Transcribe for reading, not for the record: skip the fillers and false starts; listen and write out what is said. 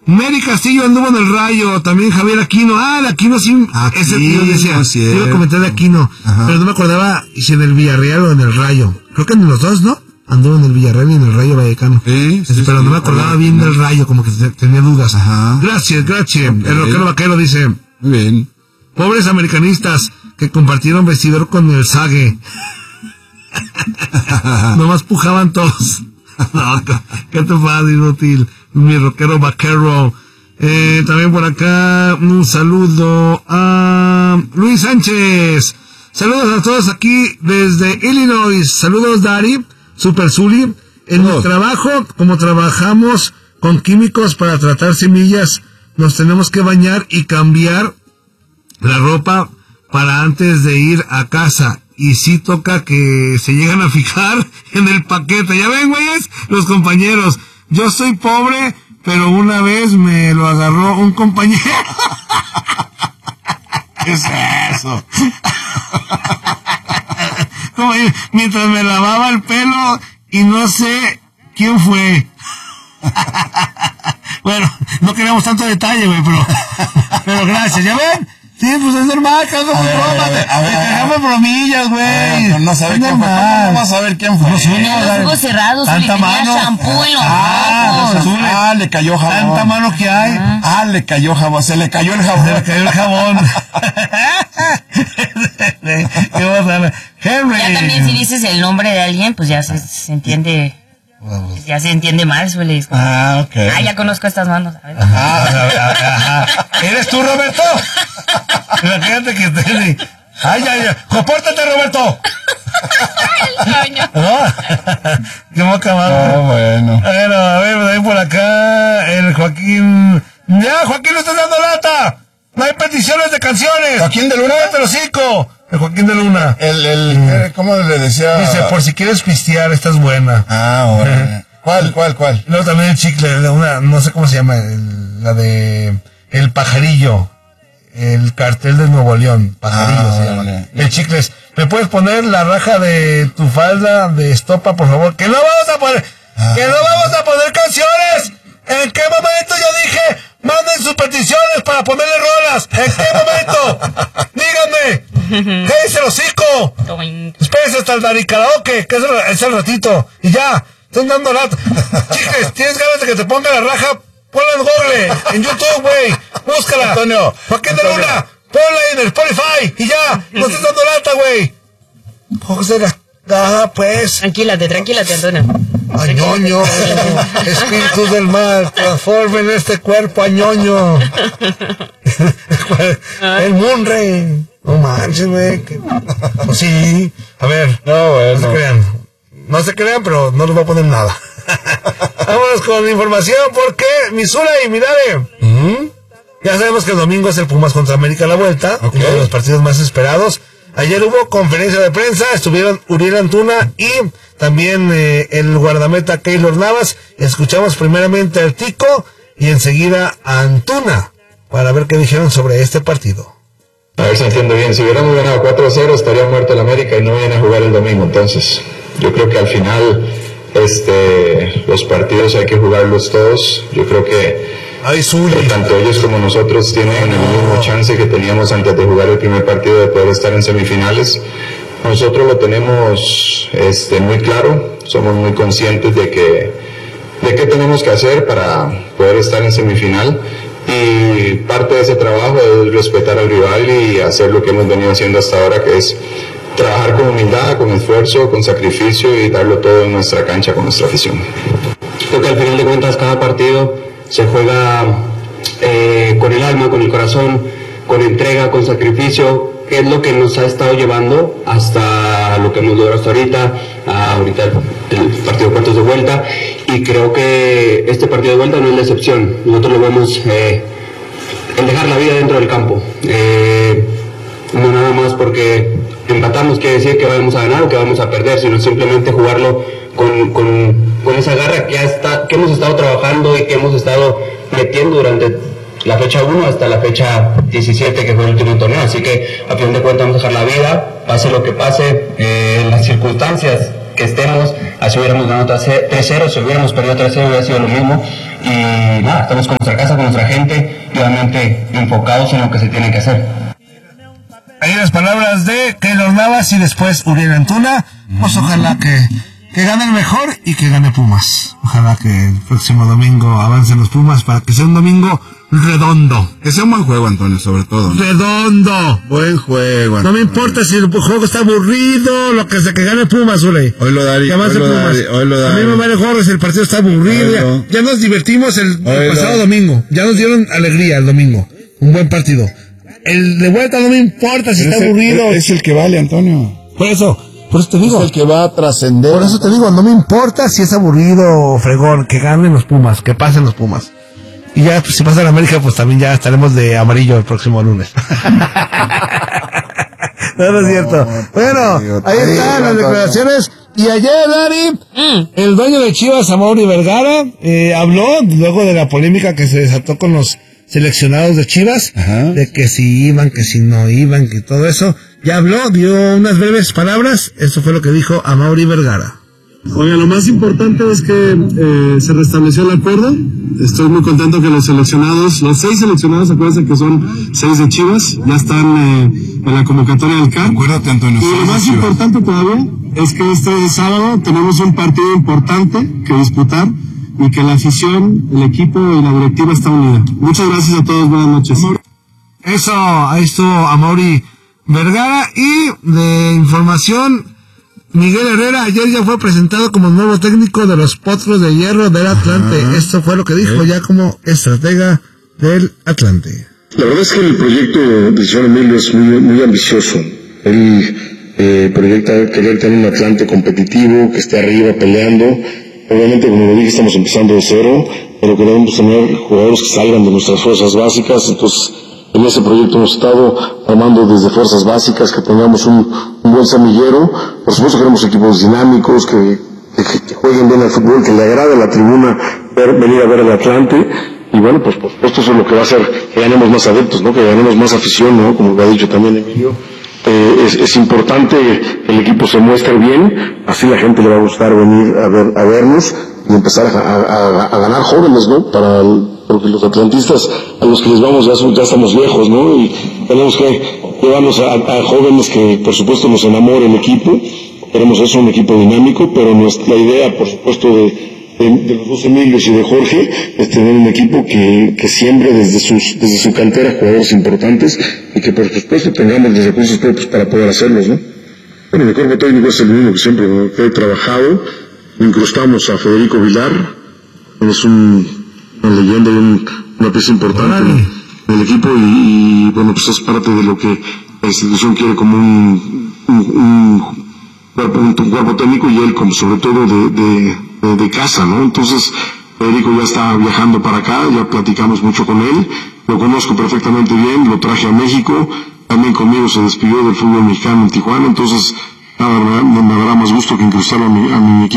Mary Castillo anduvo en el Rayo, también Javier Aquino. De Aquino sí. Ese tío decía, iba a comentar de Aquino. Ajá. Pero no me acordaba si en el Villarreal o en el Rayo. Creo que en los dos, ¿no? Anduvo en el Villarreal y en el Rayo Vallecano. Sí, pero no me acordaba bien del Rayo, como que tenía dudas. Ajá. Gracias. El rockero vaquero dice. Muy bien. Pobres americanistas que compartieron vestidor con el Sague. Nomás pujaban todos. No, ¿qué te pasa, inútil? Mi rockero vaquero. También por acá un saludo a Luis Sánchez. Saludos a todos aquí desde Illinois. Saludos, Dari, Super Zuli. En mi trabajo, como trabajamos con químicos para tratar semillas, nos tenemos que bañar y cambiar la ropa para antes de ir a casa. Y sí toca que se llegan a fijar en el paquete. Ya ven, güeyes, los compañeros. Yo soy pobre, pero una vez me lo agarró un compañero. ¿Qué es eso? Como mientras me lavaba el pelo y no sé quién fue. Bueno, no queríamos tanto detalle, güey, pero gracias. ¿Ya ven? Sí, pues es normal, que hago bromas, dejamos bromillas, güey. No sabe quién fue. ¿Cómo vamos a saber quién fue? Tenía los ojos cerrados, le tenía shampoo en los ojos. Le cayó jabón. Tanta mano que hay. Le cayó jabón, se le cayó el jabón. Henry. Ya también si dices el nombre de alguien, pues ya se entiende. Ya se entiende mal, suele. Ok. Ya conozco estas manos. Ajá. ¿Eres tú, Roberto? Imagínate que estés. ¡Compórtate, Roberto! ¿No? ¿Qué hemos acabado? Bueno. A ver, ahí por acá, el Joaquín. ¡Ya, Joaquín, no estás dando lata! ¡No hay peticiones de canciones! Joaquín de Luna. ¡Cállate el hocico! El Joaquín de Luna. ¿Cómo le decía? Dice, por si quieres pistear, esta es buena. Bueno. ¿Cuál? Luego también el chicle, no sé cómo se llama, la de El Pajarillo. El cartel de Nuevo León, Pajarillo se llama. Vale. El chicle es, ¿me puedes poner la raja de tu falda de estopa, por favor? ¡Que no vamos a poner! ¡Que no vamos a poner canciones! ¿En qué momento yo dije, manden sus peticiones para ponerle rolas? ¿En qué momento? ¡Díganme! ¡Cállese el hocico! Espérense hasta el Dari Karaoke, que es el ratito. Y ya, están dando lata. Chicles, ¿tienes ganas de que te ponga la raja? Ponla en Google, en YouTube, güey. Búscala. Antonio. Joaquín de Luna, ponla en el Spotify. Y ya, no estés dando lata, güey. José, pues. Tranquilate, Antonio. Añoño, espíritus del mal, transformen este cuerpo a ñoño. El Munre. No manches, güey. Pues sí. A ver, no se crean, pero no les voy a poner nada. Vámonos con la información, porque Missoula y Midare. Ya sabemos que el domingo es el Pumas contra América a la vuelta, uno de los partidos más esperados. Ayer hubo conferencia de prensa, estuvieron Uriel Antuna y también el guardameta Keylor Navas. Escuchamos primeramente al Tico y enseguida a Antuna para ver qué dijeron sobre este partido. A ver si entiendo bien, si hubiéramos ganado 4-0 estaría muerto el América y no viene a jugar el domingo. Entonces yo creo que al final los partidos hay que jugarlos todos. Yo creo que tanto ellos como nosotros tienen el mismo chance que teníamos antes de jugar el primer partido de poder estar en semifinales. Nosotros lo tenemos muy claro, somos muy conscientes de qué tenemos que hacer para poder estar en semifinal, y parte de ese trabajo es respetar al rival y hacer lo que hemos venido haciendo hasta ahora, que es trabajar con humildad, con esfuerzo, con sacrificio y darlo todo en nuestra cancha con nuestra afición. Creo que al final de cuentas cada partido se juega con el alma, con el corazón, con entrega, con sacrificio, que es lo que nos ha estado llevando hasta lo que hemos logrado hasta ahorita, ahorita el partido de cuartos de vuelta, y creo que este partido de vuelta no es la excepción. Nosotros lo vemos el dejar la vida dentro del campo, no nada más porque empatamos quiere decir que vamos a ganar o que vamos a perder, sino simplemente jugarlo con esa garra que hemos estado trabajando y que hemos estado metiendo durante la fecha 1 hasta la fecha 17, que fue el último torneo. Así que a fin de cuentas vamos a dejar la vida, pase lo que pase, las circunstancias que estemos, así hubiéramos ganado 3-0, si hubiéramos perdido 3-0 hubiera sido lo mismo. Y nada, estamos con nuestra casa, con nuestra gente, y obviamente enfocados en lo que se tiene que hacer. Ahí las palabras de Keylor Navas y después Uriel Antuna. Pues ojalá que gane el mejor y que gane Pumas. Ojalá que el próximo domingo avancen los Pumas para que sea un domingo redondo. Que sea un buen juego, Antonio, sobre todo, ¿no? Redondo. Buen juego, Antonio. No me importa si el juego está aburrido, lo que sea, que gane Pumas, Ule. Hoy lo daría. A mí me vale gorro si el partido está aburrido. Ya nos divertimos el pasado domingo. Ya nos dieron alegría el domingo. Un buen partido. El de vuelta no me importa si está aburrido. Es el que vale, Antonio. Por eso te digo. Es el que va a trascender. Por eso te digo, no me importa si es aburrido o fregón, que ganen los Pumas, que pasen los Pumas. Y ya, pues, si pasa en América, pues también ya estaremos de amarillo el próximo lunes. No es cierto. Bueno, ahí están las declaraciones. Y ayer, Dani, el dueño de Chivas, Amaury Vergara, habló luego de la polémica que se desató con los seleccionados de Chivas, de que si iban, que si no iban, que todo eso. Ya habló, dio unas breves palabras. Eso fue lo que dijo Amaury Vergara. Oiga, lo más importante es que se restableció el acuerdo. Estoy muy contento que los 6 seleccionados, acuérdense que son 6 de Chivas, ya están en la convocatoria del CAR. Acuérdate, Antonio. Y lo más importante todavía es que este sábado tenemos un partido importante que disputar y que la afición, el equipo y la directiva está unida. Muchas gracias a todos, buenas noches. Eso, ahí estuvo Amaury Vergara. Y de información, Miguel Herrera ayer ya fue presentado como nuevo técnico de los Potros de Hierro del Atlante. Esto fue lo que dijo ya como estratega del Atlante. La verdad es que el proyecto de señor Emilio es muy ambicioso. Él proyecta querer tener un Atlante competitivo, que esté arriba peleando. Obviamente, como lo dije, estamos empezando de cero, pero queremos tener jugadores que salgan de nuestras fuerzas básicas. Entonces, en ese proyecto hemos estado armando desde fuerzas básicas, que tengamos un buen semillero. Por supuesto queremos equipos dinámicos, que jueguen bien al fútbol, que le agrade a la tribuna venir a ver al Atlante. Y bueno, pues por supuesto eso es lo que va a hacer que ganemos más adeptos, ¿no? Que ganemos más afición, ¿no? Como lo ha dicho también Emilio. Es importante que el equipo se muestre bien, así la gente le va a gustar venir a vernos y empezar a ganar jóvenes, ¿no? Porque los atlantistas a los que les vamos ya estamos viejos, ¿no? Y tenemos que llevarnos a jóvenes que por supuesto nos enamore el equipo. Queremos eso, un equipo dinámico, pero la idea por supuesto de los dos Emilios y de Jorge es tener un equipo que siembre desde su cantera jugadores importantes y que por supuesto tengamos los recursos propios para poder hacerlos, ¿no? Bueno, mi cuerpo técnico es el mismo que siempre he trabajado. Incrustamos a Federico Vilar, es una leyenda y una pieza importante en el equipo y bueno, pues es parte de lo que la institución quiere como un cuerpo técnico y él como sobre todo de casa, ¿no? Entonces Federico ya está viajando para acá, ya platicamos mucho con él, lo conozco perfectamente bien, lo traje a México, también conmigo se despidió del fútbol mexicano en Tijuana, entonces nada, me dará más gusto que incrustar a mi equipo.